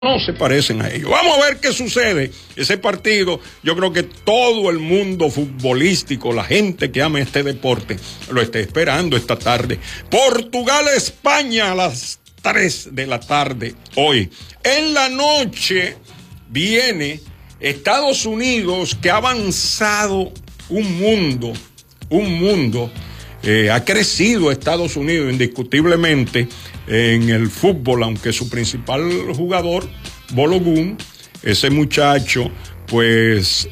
no se parecen a ellos. Vamos a ver qué sucede. Ese partido, yo creo que todo el mundo futbolístico, la gente que ama este deporte, lo está esperando esta tarde. Portugal-España a las 3 de la tarde hoy. En la noche viene Estados Unidos, que ha avanzado un mundo. Ha crecido Estados Unidos indiscutiblemente en el fútbol, aunque su principal jugador, Balogun, ese muchacho, pues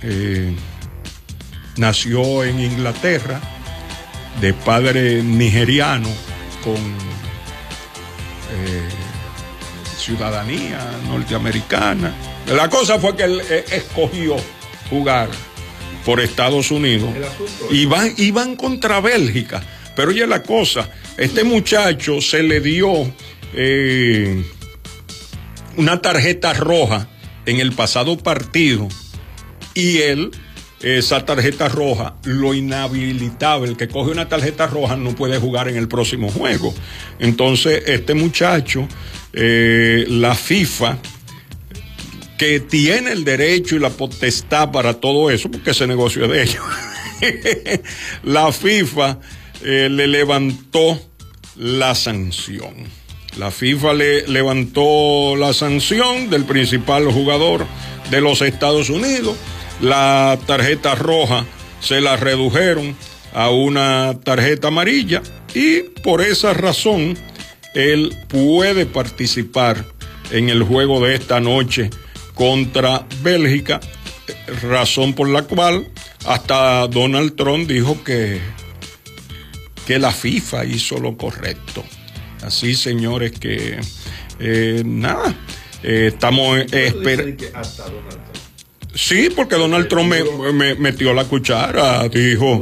nació en Inglaterra, de padre nigeriano, con ciudadanía norteamericana. La cosa fue que él escogió jugar por Estados Unidos y van contra Bélgica. Pero oye la cosa, este muchacho se le dio una tarjeta roja en el pasado partido y él, esa tarjeta roja lo inhabilitaba. El que coge una tarjeta roja no puede jugar en el próximo juego. Entonces este muchacho, la FIFA, que tiene el derecho y la potestad para todo eso, porque ese negocio es de ellos, la FIFA le levantó la sanción. La FIFA le levantó la sanción del principal jugador de los Estados Unidos. La tarjeta roja se la redujeron a una tarjeta amarilla y por esa razón él puede participar en el juego de esta noche contra Bélgica, razón por la cual hasta Donald Trump dijo que la FIFA hizo lo correcto. Así, señores, que nada, estamos esperando. Sí, porque Donald Trump me metió la cuchara, dijo,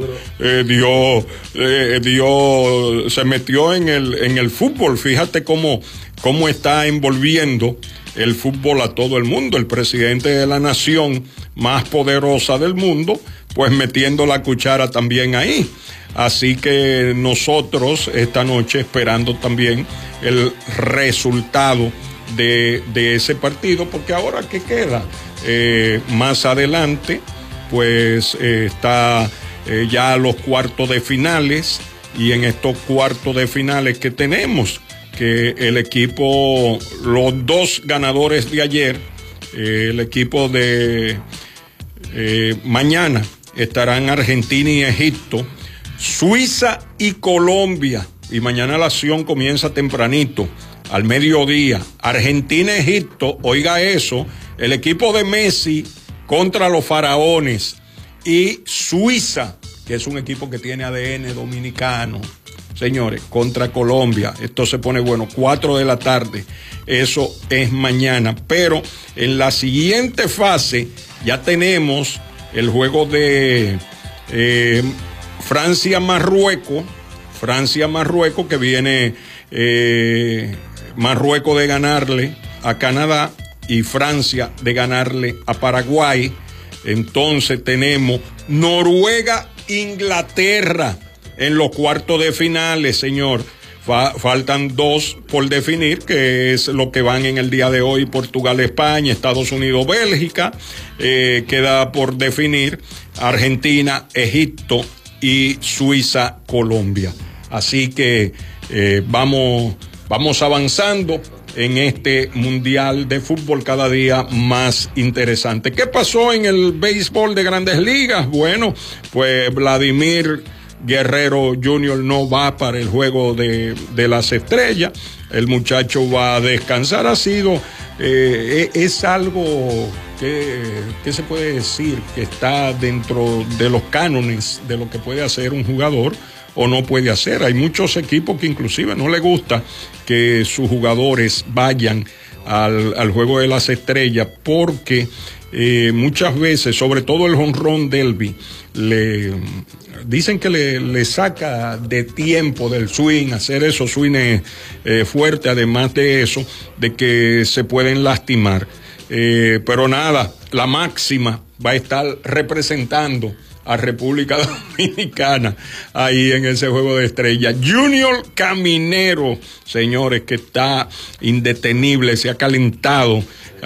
se metió en el fútbol. Fíjate cómo está envolviendo el fútbol a todo el mundo. El presidente de la nación más poderosa del mundo, pues metiendo la cuchara también ahí. Así que nosotros esta noche esperando también el resultado de ese partido, porque ahora ¿qué queda? Más adelante, pues está ya los cuartos de finales, y en estos cuartos de finales que tenemos, que el equipo, los dos ganadores de ayer, el equipo de mañana estarán Argentina y Egipto, Suiza y Colombia, y mañana la acción comienza tempranito, al mediodía. Argentina-Egipto, oiga eso, el equipo de Messi contra los faraones, y Suiza, que es un equipo que tiene ADN dominicano, señores, contra Colombia. Esto se pone bueno, 4 de la tarde, eso es mañana. Pero en la siguiente fase ya tenemos el juego de Francia-Marruecos, que viene Marruecos de ganarle a Canadá y Francia de ganarle a Paraguay. Entonces tenemos Noruega-Inglaterra en los cuartos de finales, señor. Faltan 2 por definir, que es lo que van en el día de hoy: Portugal-España, Estados Unidos-Bélgica. Queda por definir Argentina-Egipto y Suiza-Colombia. Así que vamos avanzando en este mundial de fútbol cada día más interesante. ¿Qué pasó en el béisbol de Grandes Ligas? Bueno, pues Vladimir Guerrero Jr. no va para el juego de las estrellas. El muchacho va a descansar. Ha sido, es algo que se puede decir que está dentro de los cánones de lo que puede hacer un jugador o no puede hacer. Hay muchos equipos que inclusive no les gusta que sus jugadores vayan al juego de las estrellas, porque muchas veces, sobre todo el jonrón derby, dicen que le saca de tiempo del swing, hacer esos swings fuertes, además de eso, de que se pueden lastimar. Pero nada, la máxima va a estar representando a República Dominicana ahí en ese juego de estrellas. Junior Caminero, señores, que está indetenible, se ha calentado